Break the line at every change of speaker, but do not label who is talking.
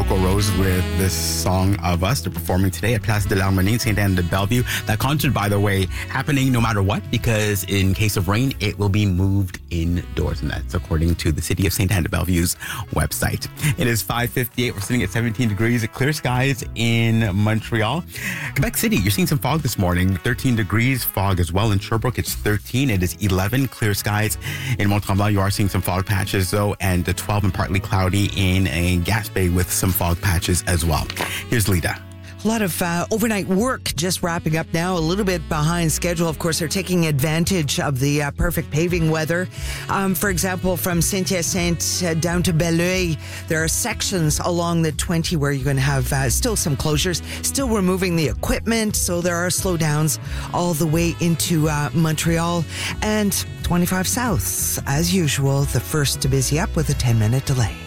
Coco Rose with this song of us. They're performing today at Place de l'Harmonie in St. Anne de Bellevue. That concert, by the way, happening no matter what, because in case of rain, it will be moved indoors. And that's according to the City of St. Anne de Bellevue's website. It is 5:58. We're sitting at 17 degrees. Clear skies in Montreal. Quebec City, you're seeing some fog this morning. 13 degrees, fog as well. In Sherbrooke, it's 13. It is 11. Clear skies in Mont-Tremblant. You are seeing some fog patches, though, and 12 and partly cloudy in Gaspé with some fog patches as well. Here's Lita.
A lot of overnight work just wrapping up now, a little bit behind schedule. Of course, they're taking advantage of the perfect paving weather. For example, from Saint-Hyacinthe down to Belleuil, there are sections along the 20 where you're going to have still some closures, still removing the equipment. So there are slowdowns all the way into Montreal. And 25 South, as usual, the first to busy up with a 10-minute delay.